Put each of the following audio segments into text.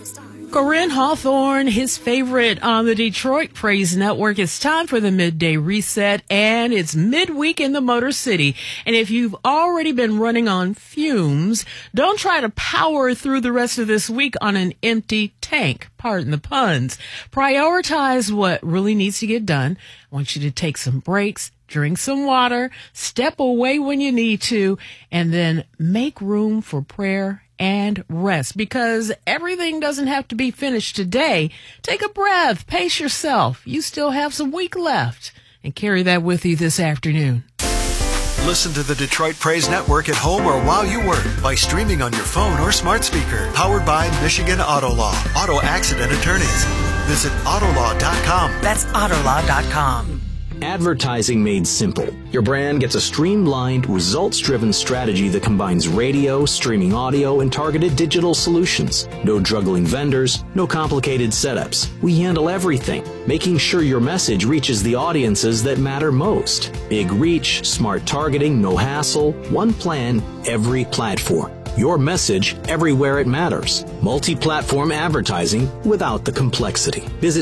Corinne Hawthorne, his favorite on the Detroit Praise Network. It's time for the Midday Reset, and it's midweek in the Motor City. And if you've already been running on fumes, don't try to power through the rest of this week on an empty tank. Pardon the puns. Prioritize what really needs to get done. I want you to take some breaks, drink some water, step away when you need to, and then make room for prayer and rest, because everything doesn't have to be finished today. Take a breath, pace yourself. You still have some week left, and carry that with you this afternoon. Listen to the Detroit Praise Network at home or while you work by streaming on your phone or smart speaker. Powered by Michigan Auto Law, auto accident attorneys. Visit autolaw.com. That's autolaw.com. Advertising made simple. Your brand gets a streamlined, results-driven strategy that combines radio, streaming audio, and targeted digital solutions. No juggling vendors, no complicated setups. We handle everything, making sure your message reaches the audiences that matter most. Big reach, smart targeting, no hassle, one plan, every platform. Your message everywhere it matters. Multi-platform advertising without the complexity. Visit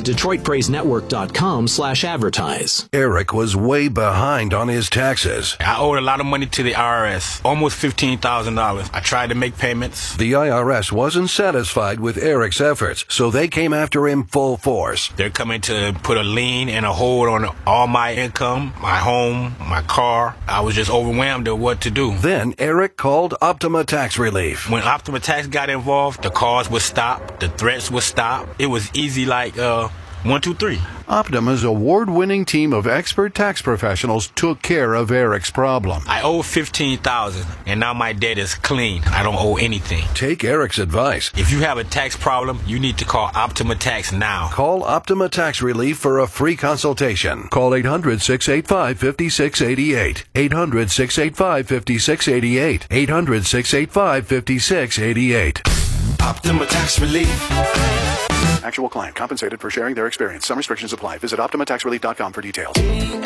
DetroitPraiseNetwork.com/advertise. Eric was way behind on his taxes. I owed a lot of money to the IRS, almost $15,000. I tried to make payments. The IRS wasn't satisfied with Eric's efforts, so they came after him full force. They're coming to put a lien and a hold on all my income, my home, my car. I was just overwhelmed at what to do. Then Eric called Optima Tax Relief. When Optima Tax got involved, the calls would stop, the threats would stop. It was easy like 1, 2, 3. Optima's award-winning team of expert tax professionals took care of Eric's problem. I owe $15,000, and now my debt is clean. I don't owe anything. Take Eric's advice. If you have a tax problem, you need to call Optima Tax now. Call Optima Tax Relief for a free consultation. Call 800-685-5688. 800-685-5688. 800-685-5688. Optima Tax Relief. Actual client compensated for sharing their experience. Some restrictions apply. Visit OptimaTaxRelief.com for details.